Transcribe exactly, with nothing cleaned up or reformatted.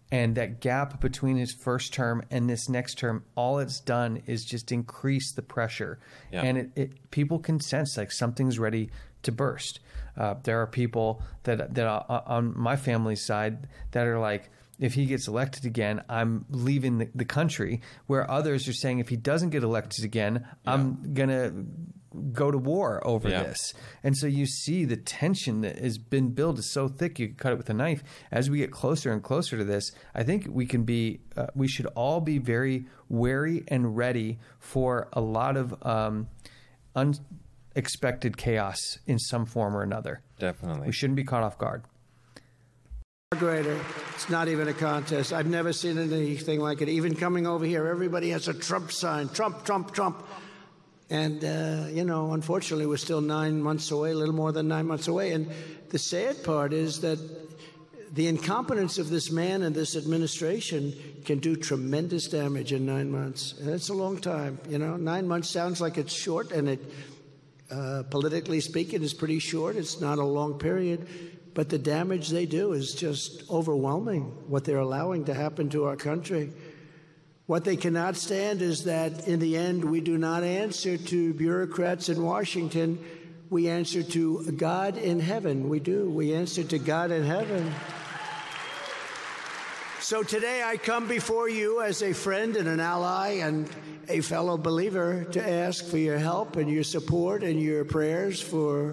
And that gap between his first term and this next term, all it's done is just increase the pressure. Yeah. And it, it people can sense like something's ready to burst. Uh, there are people that that are on my family's side that are like, if he gets elected again, I'm leaving the, the country, where others are saying if he doesn't get elected again, yeah. I'm going to go to war over yeah. this. And so you see the tension that has been built is so thick you can cut it with a knife. As we get closer and closer to this, I think we can be, uh, we should all be very wary and ready for a lot of um, unexpected chaos in some form or another. Definitely. We shouldn't be caught off guard. Greater. It's not even a contest. I've never seen anything like it. Even coming over here, everybody has a Trump sign. Trump, Trump, Trump. And, uh, you know, unfortunately, we're still nine months away, a little more than nine months away. And the sad part is that the incompetence of this man and this administration can do tremendous damage in nine months. And it's a long time, you know. Nine months sounds like it's short, and it, uh, politically speaking, is pretty short. It's not a long period. But the damage they do is just overwhelming, what they're allowing to happen to our country. What they cannot stand is that in the end, we do not answer to bureaucrats in Washington. We answer to God in heaven. We do. We answer to God in heaven. So today I come before you as a friend and an ally and a fellow believer to ask for your help and your support and your prayers for